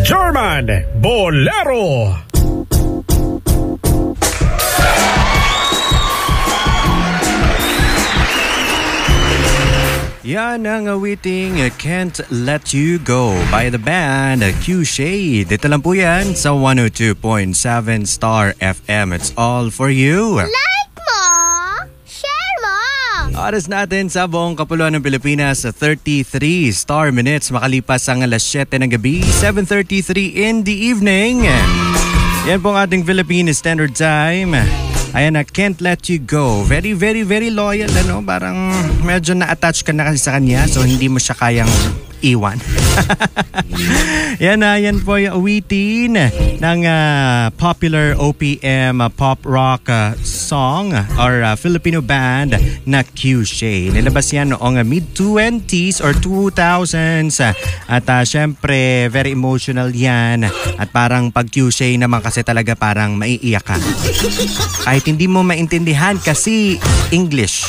German Bolero. Yan ang awiting Can't Let You Go by the band Q Shade. Dito lang po yan sa 102.7 Star FM. It's all for you. Like mo! Share mo! Oras natin sa buong kapuluan ng Pilipinas, 33 star minutes makalipas ang alas 7 ng gabi, 7:33 in the evening. Yan po ang ating Philippine Standard Time. Ayan na, Can't Let You Go. Very, very, very loyal, ano? Parang medyo na-attach ka na kasi sa kanya, so hindi mo siya kayang iwan. Yan po yung awitin ng popular OPM pop rock song or Filipino band na Q Shade. Nilabas yan noong mid-20s or 2000s. At syempre, very emotional yan. At parang pag Q Shade naman kasi talaga parang maiiyak ka. Kahit hindi mo maintindihan kasi English.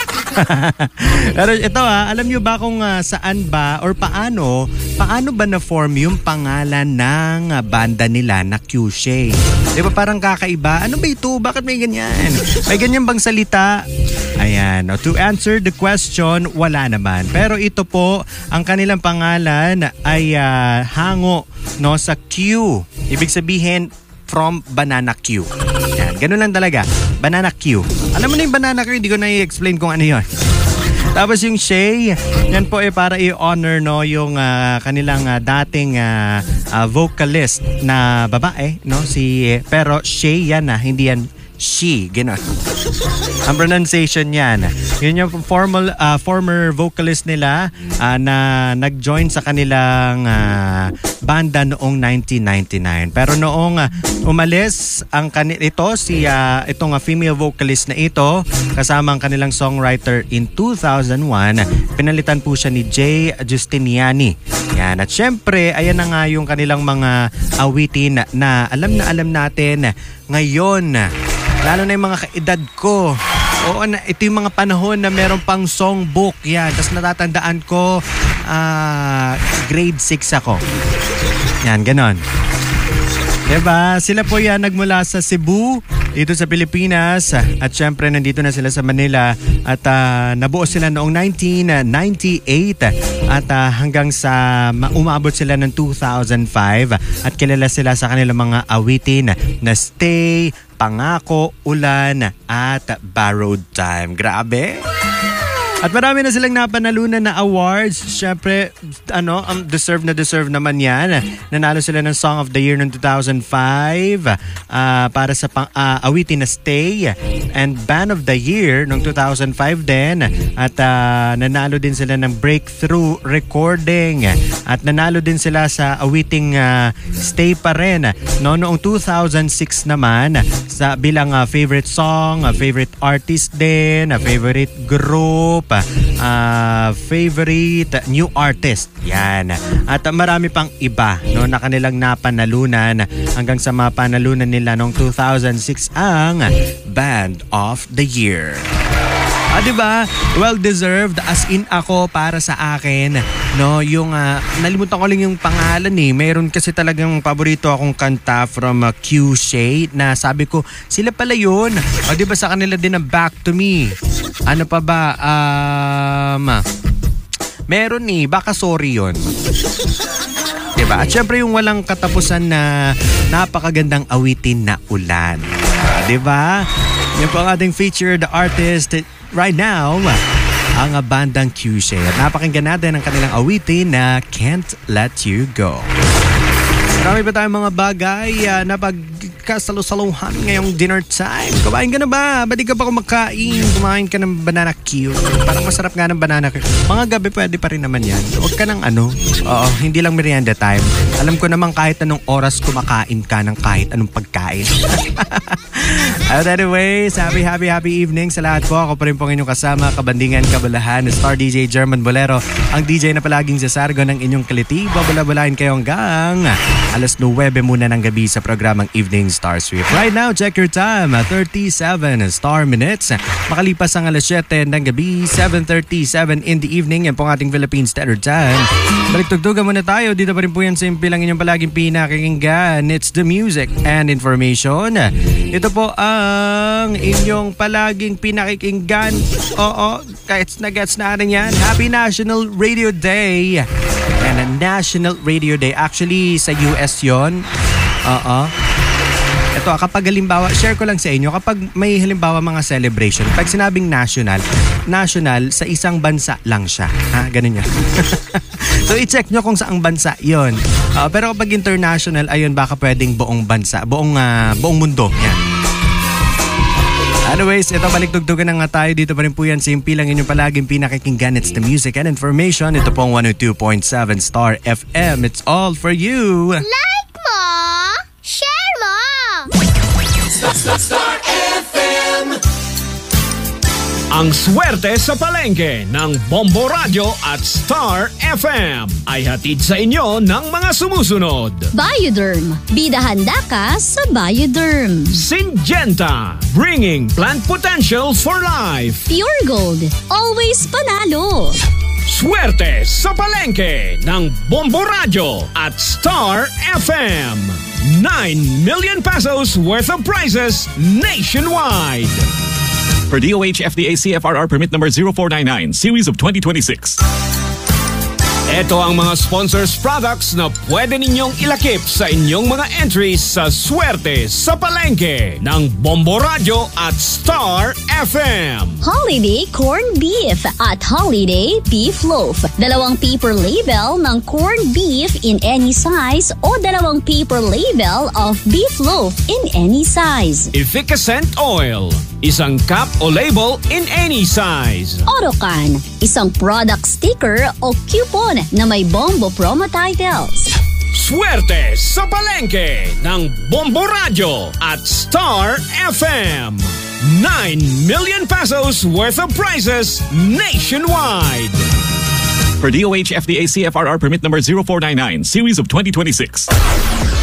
Pero ito alam nyo ba kung saan ba or paano ba na-form yung pangalan ng banda nila na Q Shade? Di ba parang kakaiba? Ano ba ito? Bakit may ganyan? May ganyan bang salita? Ayan. To answer the question, wala naman. Pero ito po, ang kanilang pangalan ay hango no, sa Q. Ibig sabihin, from Banana Q. Yan, ganun lang talaga. Banana Q. Alam mo na yung Banana Q, hindi ko na i-explain kung ano yun. Tapos yung Shay, yan po para i-honor no, yung kanilang dating vocalist na babae. No? Pero Shay yan hindi yan she. Gano'n. Ang pronunciation yan. Yun yung former vocalist nila na nag-join sa kanilang banda noong 1999. Pero noong umalis itong female vocalist na ito kasama ang kanilang songwriter in 2001, pinalitan po siya ni Jay Justiniani. Yan. At syempre, ayan na nga yung kanilang mga awitin na alam natin ngayon. Lalo na yung mga kaedad ko. Oo, ito yung mga panahon na meron pang songbook. Yan. Tapos natatandaan ko, grade 6 ako. Yan, ganon. Diba? Sila po yan nagmula sa Cebu, dito sa Pilipinas. At syempre, nandito na sila sa Manila. At nabuo sila noong 1998. At hanggang sa umabot sila ng 2005. At kilala sila sa kanilang mga awitin na Stay, Pangako, Ulan, at Borrowed Time. Grabe! At marami na silang napanalunan na awards. Siyempre, deserve naman yan. Nanalo sila ng Song of the Year noong 2005 para sa awitin na Stay, and Band of the Year noong 2005 din. At nanalo din sila ng Breakthrough Recording. At nanalo din sila sa awiting Stay pa rin. Noong 2006 naman, sa bilang favorite song, favorite artist din, favorite group, favorite new artist. Yan. At marami pang iba na kanilang napanalunan hanggang sa mapanalunan nila noong 2006 ang Band of the Year. Diba? Well deserved, as in ako para sa akin. No, yung nalimutan ko lang yung pangalan eh. Mayroon kasi talagang paborito akong kanta from Q Shade na sabi ko, sila pala yun. Diba sa kanila din ang Back to Me. Ano pa ba? Meron baka sorry yun. Diba? At syempre yung walang katapusan na napakagandang awitin na Ulan. Diba? Yan po ang ating featured artist right now, ang bandang Q Shade. At napakinggan natin ang kanilang awitin na Can't Let You Go. Marami pa tayong mga bagay na pagkasalusaluhan ngayong dinner time. Kumain ka na ba? Ba't di ka pa kumakain? Kumain ka ng banana Q. Parang masarap nga ng banana Q. Mga gabi pwede pa rin naman yan. Huwag ka ng Oo, hindi lang merienda time. Alam ko naman kahit anong oras kumakain ka ng kahit anong pagkain. At anyways, happy evening sa lahat po. Ako pa rin pong inyong kasama, kabandingan, kabalahan, Star DJ German Bolero, ang DJ na palaging sasargo ng inyong kaliti. Babala-balahin kayo hanggang alas 9 muna ng gabi sa programang Evening Star Sweep. Right now, check your time, 37 star minutes. Makalipas ang alas 7 ng gabi, 7:37 in the evening. Yan po ang ating Philippine Standard Time. Baliktugtugan muna tayo. Dito pa rin po yan simple lang inyong palaging pinakikinggan. It's the music and information. Ito po ang inyong palaging pinakikinggan. Oo, kahit nagets natin yan. Happy National Radio Day. And a National Radio Day. Actually, sa US yon. Ito, kapag halimbawa, share ko lang sa inyo, kapag may halimbawa mga celebration, pag sinabing national sa isang bansa lang siya. Ha? Ganun yan. So, i-check nyo kung saang bansa yon. Pero kapag international, ayun, baka pwedeng buong bansa, buong mundo. Yan. Anyways, ito, baliktugtugan na nga tayo. Dito pa rin po yan. Simple lang inyong palaging pinakikinggan. It's the music and information. Ito pong 102.7 Star FM. It's all for you. Like mo, share mo. Star FM. Ang swerte sa palengke ng Bombo Radio at Star FM ay hatid sa inyo ng mga sumusunod. Bioderm. Bida handa ka sa Bioderm. Syngenta, bringing plant potential for life. Pure Gold. Always panalo. Swerte sa palengke ng Bombo Radio at Star FM. 9 million pesos worth of prizes nationwide. For DOH FDA CFRR permit number 0499, series of 2026. Ito ang mga sponsors products na pwede ninyong ilakip sa inyong mga entries sa Swerte sa Palengke ng Bombo Radio at Star FM. Holiday Corned Beef at Holiday Beef Loaf. 2 paper label ng corned beef in any size o 2 paper label of beef loaf in any size. Efficacent Oil, 1 cup o label in any size. Orocan, 1 product sticker o coupon na may Bombo promo titles. Swerte sa Palengke ng Bombo Radio at Star FM. 9 million pesos worth of prizes nationwide. For DOH FDA CFRR permit number 0499, series of 2026.